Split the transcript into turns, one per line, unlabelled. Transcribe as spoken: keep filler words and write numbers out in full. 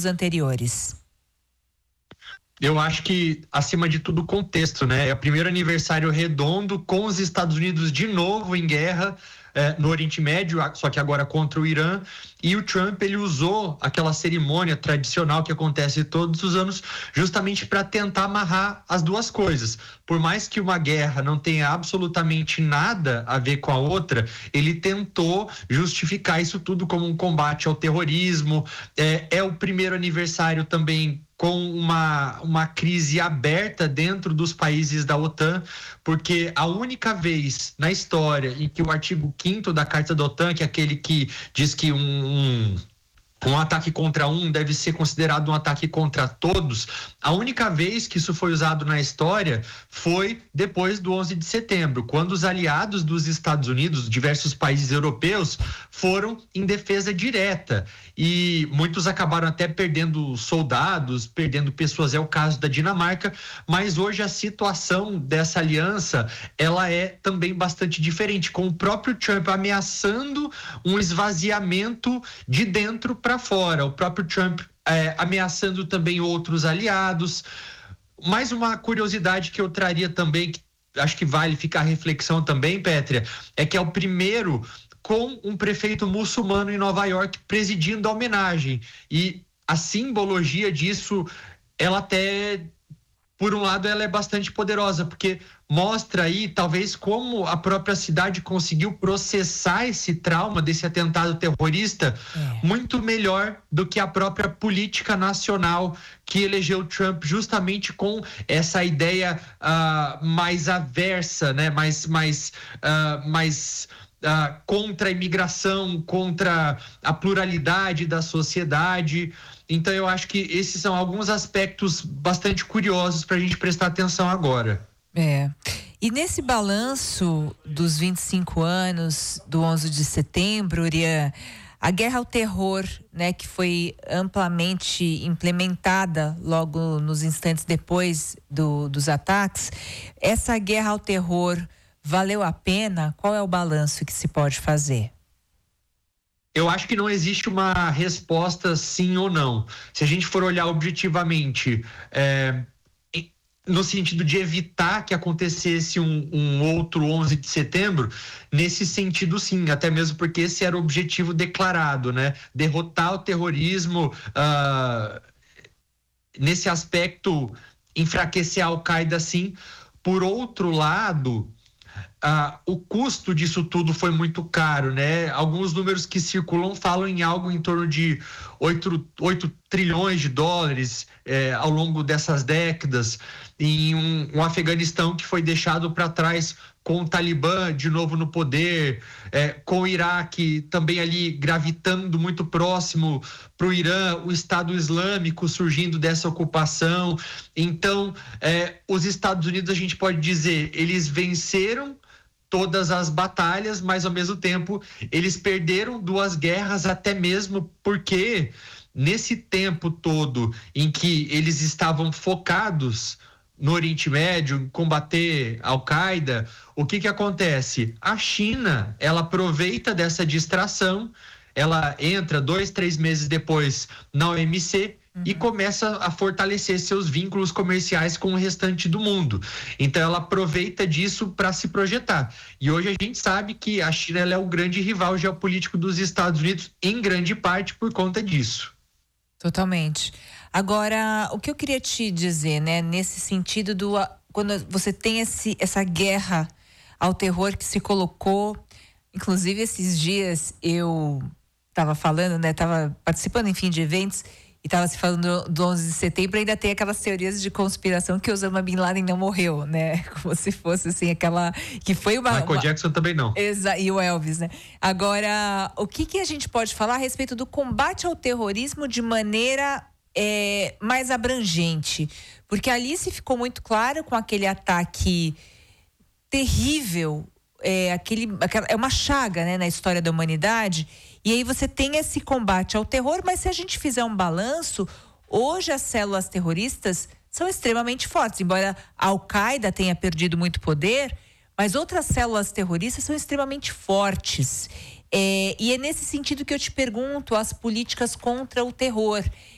eventos anteriores?
Eu acho que, acima de tudo, o contexto, né? É o primeiro aniversário redondo com os Estados Unidos de novo em guerra eh, no Oriente Médio, só que agora contra o Irã. E o Trump, ele usou aquela cerimônia tradicional que acontece todos os anos justamente para tentar amarrar as duas coisas. Por mais que uma guerra não tenha absolutamente nada a ver com a outra, ele tentou justificar isso tudo como um combate ao terrorismo. É, é o primeiro aniversário também com uma, uma crise aberta dentro dos países da OTAN, porque a única vez na história em que o artigo quinto da Carta da OTAN, que é aquele que diz que um, um Um ataque contra um deve ser considerado um ataque contra todos. A única vez que isso foi usado na história foi depois do onze de setembro, quando os aliados dos Estados Unidos, diversos países europeus, foram em defesa direta. E muitos acabaram até perdendo soldados, perdendo pessoas, é o caso da Dinamarca, mas hoje a situação dessa aliança, ela é também bastante diferente, com o próprio Trump ameaçando um esvaziamento de dentro para fora, o próprio Trump é, ameaçando também outros aliados. Mais uma curiosidade que eu traria também, que acho que vale ficar a reflexão também, Pétria, é que é o primeiro com um prefeito muçulmano em Nova York presidindo a homenagem, e a simbologia disso, ela até, por um lado, ela é bastante poderosa, porque mostra aí, talvez, como a própria cidade conseguiu processar esse trauma desse atentado terrorista é. muito melhor do que a própria política nacional que elegeu Trump, justamente com essa ideia uh, mais aversa, né? mais, mais, uh, mais uh, contra a imigração, contra a pluralidade da sociedade. Então eu acho que esses são alguns aspectos bastante curiosos para a gente prestar atenção agora.
É. E nesse balanço dos vinte e cinco anos do onze de setembro, Urian, a guerra ao terror, né, que foi amplamente implementada logo nos instantes depois do, dos ataques, essa guerra ao terror valeu a pena? Qual é o balanço que se pode fazer?
Eu acho que não existe uma resposta sim ou não. Se a gente for olhar objetivamente, é, no sentido de evitar que acontecesse um, um outro onze de setembro, nesse sentido sim, até mesmo porque esse era o objetivo declarado, né? Derrotar o terrorismo, uh, nesse aspecto, enfraquecer a Al-Qaeda sim. Por outro lado, Uh, o custo disso tudo foi muito caro, né? Alguns números que circulam falam em algo em torno de oito trilhões de dólares eh, ao longo dessas décadas, em um, um Afeganistão que foi deixado para trás com o Talibã de novo no poder, eh, com o Iraque também ali gravitando muito próximo para o Irã, o Estado Islâmico surgindo dessa ocupação. Então, eh, os Estados Unidos, a gente pode dizer, eles venceram todas as batalhas, mas ao mesmo tempo eles perderam duas guerras, até mesmo porque nesse tempo todo em que eles estavam focados no Oriente Médio, em combater a Al-Qaeda, o que que acontece? A China, ela aproveita dessa distração, ela entra dois, três meses depois na O M C e começa a fortalecer seus vínculos comerciais com o restante do mundo. Então ela aproveita disso para se projetar. E hoje a gente sabe que a China, ela é o grande rival geopolítico dos Estados Unidos, em grande parte por conta disso.
Totalmente. Agora, o que eu queria te dizer, né, nesse sentido do quando você tem esse, essa guerra ao terror que se colocou, inclusive esses dias eu estava falando, né, estava participando, enfim, de eventos, e estava se falando do onze de setembro, ainda tem aquelas teorias de conspiração que Osama Bin Laden não morreu, né? Como se fosse assim, aquela... que foi uma...
Michael uma... Jackson também não.
Exa... E o Elvis, né? Agora, o que, que a gente pode falar a respeito do combate ao terrorismo de maneira é, mais abrangente? Porque ali se ficou muito claro com aquele ataque terrível, é, aquele, aquela, é uma chaga, né, na história da humanidade. E aí você tem esse combate ao terror, mas se a gente fizer um balanço, hoje as células terroristas são extremamente fortes. Embora a Al-Qaeda tenha perdido muito poder, mas outras células terroristas são extremamente fortes. É, e é nesse sentido que eu te pergunto as políticas contra o terror.